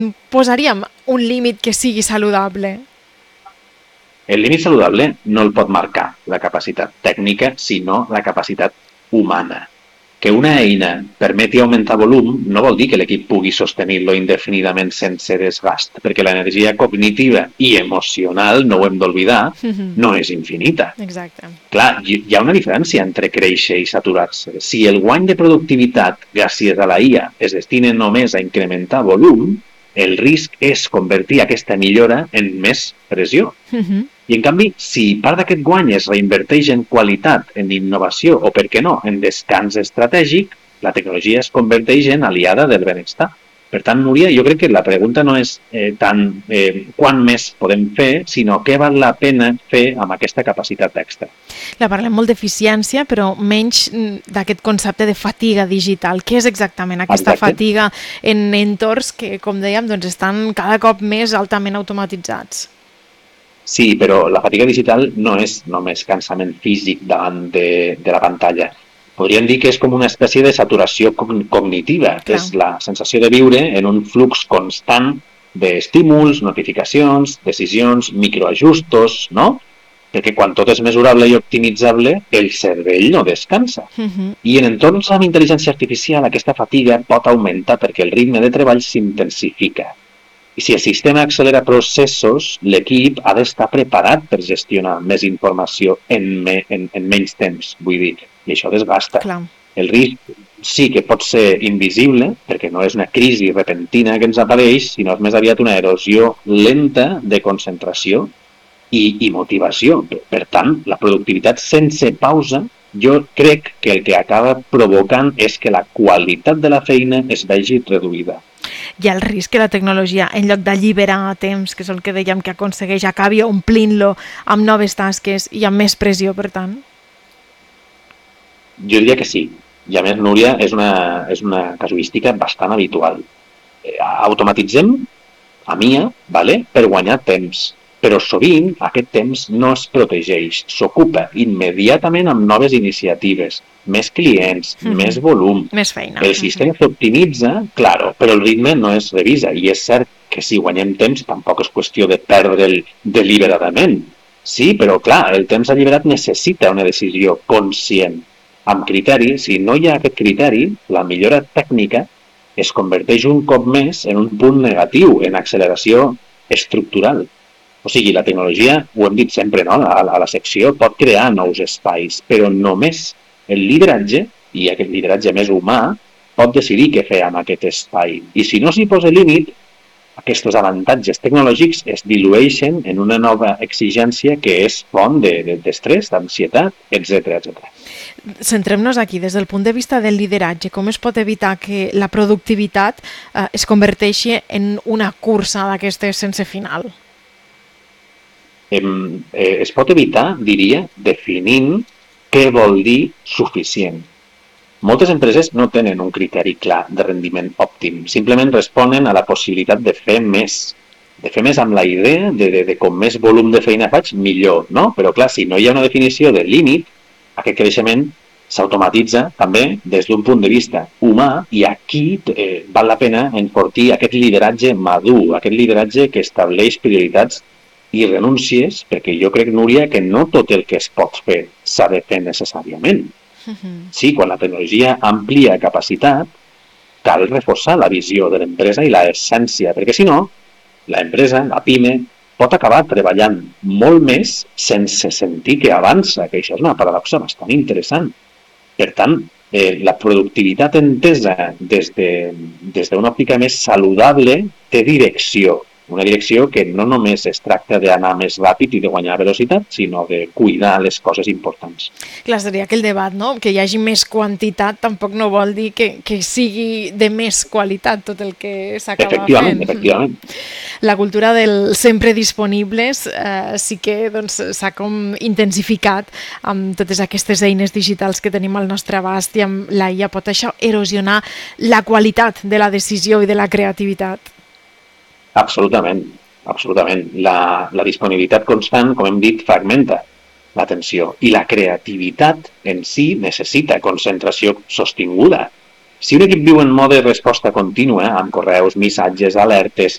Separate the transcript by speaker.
Speaker 1: posaríem un límit que sigui saludable?
Speaker 2: El límit saludable no el pot marcar la capacitat tècnica, sinó la capacitat humana. Que una eina permeti augmentar volum no vol dir que l'equip pugui sostenir-lo indefinidament sense desgast, perquè l'energia cognitiva i emocional, no ho hem d'oblidar, no és infinita.
Speaker 1: Exacte.
Speaker 2: Clar, hi ha una diferència entre créixer i saturar-se. Si el guany de productivitat gràcies a la IA es destina només a incrementar volum, el risc és convertir aquesta millora en més pressió. I, en canvi, si part d'aquest guany es reinverteix en qualitat, en innovació o, per què no, en descans estratègic, la tecnologia es converteix en aliada del benestar. Per tant, Núria, jo crec que la pregunta no és tant quant més podem fer, sinó què val la pena fer amb aquesta capacitat extra.
Speaker 1: Parlem molt d'eficiència, però menys d'aquest concepte de fatiga digital. Què és exactament aquesta fatiga en entorns que, com dèiem, doncs estan cada cop més altament automatitzats?
Speaker 2: Sí, però la fatiga digital no és només cansament físic davant de la pantalla. Podríem dir que és com una espècie de saturació cognitiva, que és la sensació de viure en un flux constant d'estímuls, notificacions, decisions, microajustos, no? Perquè quan tot és mesurable i optimitzable, el cervell no descansa. I en entorns amb intel·ligència artificial aquesta fatiga pot augmentar perquè el ritme de treball s'intensifica. I si el sistema accelera processos, l'equip ha d'estar preparat per gestionar més informació en menys temps, vull dir, i això desgasta. El risc sí que pot ser invisible, perquè no és una crisi repentina que ens apareix, sinó és més aviat una erosió lenta de concentració i motivació. Per tant, la productivitat sense pausa, jo crec que el que acaba provocant és que la qualitat de la feina es vegi reduïda.
Speaker 1: Hi ha el risc que la tecnologia, en lloc d'alliberar temps, que és el que dèiem que aconsegueix, acabi omplint-lo amb noves tasques i amb més pressió, per tant?
Speaker 2: Jo diria que sí. I a més, Núria, és una casuística bastant habitual. Automatitzem a MIA, per guanyar temps, però sovint aquest temps no es protegeix, s'ocupa immediatament amb noves iniciatives, més clients, més volum.
Speaker 1: Més feina.
Speaker 2: El sistema s'optimitza, claro, però el ritme no es revisa. I és cert que si guanyem temps tampoc és qüestió de perdre'l deliberadament. Sí, però clar, el temps alliberat necessita una decisió conscient. Amb criteri, si no hi ha aquest criteri, la millora tècnica es converteix un cop més en un punt negatiu, en acceleració estructural. O sigui, la tecnologia, ho hem dit sempre, no? A la secció, pot crear nous espais, però només el lideratge, i aquest lideratge més humà, pot decidir què fer amb aquest espai. I si no s'hi posa límit, aquests avantatges tecnològics es dilueixen en una nova exigència que és font d'estrès, d'ansietat, etc.
Speaker 1: Centrem-nos aquí, des del punt de vista del lideratge, com es pot evitar que la productivitat es converteixi en una cursa d'aquestes sense final?
Speaker 2: Es pot evitar, diria, definint què vol dir suficient. Moltes empreses no tenen un criteri clar de rendiment òptim, simplement responen a la possibilitat de fer més. De fer més amb la idea de com més volum de feina faig, millor, no? Però clar, si no hi ha una definició de límit, aquest creixement s'automatitza també des d'un punt de vista humà i aquí val la pena enfortir aquest lideratge madur, aquest lideratge que estableix prioritats i renúncies, perquè jo crec, Núria, que no tot el que es pot fer s'ha de fer necessàriament. Sí, quan la tecnologia amplia capacitat, cal reforçar la visió de l'empresa i l'essència, perquè si no, l'empresa, la PIME, pot acabar treballant molt més sense sentir que avança, que això és una paradoxa bastant interessant. Per tant, la productivitat entesa des d'una òptica més saludable té direcció. Una direcció que no només es tracta d'anar més ràpid i de guanyar velocitat, sinó de cuidar les coses importants.
Speaker 1: Clar, seria aquell debat, no? Que hi hagi més quantitat tampoc no vol dir que sigui de més qualitat tot el que s'acaba fent.
Speaker 2: Efectivament.
Speaker 1: La cultura del sempre disponibles sí que s'ha com intensificat amb totes aquestes eines digitals que tenim al nostre abast i amb la IA. Pot això erosionar la qualitat de la decisió i de la creativitat?
Speaker 2: Absolutament. La disponibilitat constant, com hem dit, fragmenta l'atenció i la creativitat en si necessita concentració sostinguda. Si un equip viu en mode resposta contínua, amb correus, missatges, alertes,